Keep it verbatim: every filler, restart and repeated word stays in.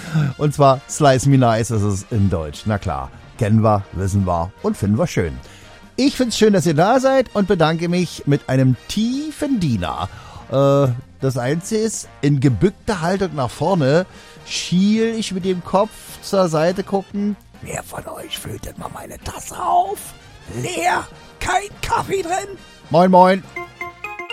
Und zwar Slice Me Nice ist es in Deutsch. Na klar, kennen wir, wissen wir und finden wir schön. Ich find's schön, dass ihr da seid und bedanke mich mit einem tiefen Diener. Äh, das Einzige ist, in gebückter Haltung nach vorne schiel ich mit dem Kopf zur Seite gucken. Wer von euch füllt denn mal meine Tasse auf? Leer, kein Kaffee drin. Moin, moin.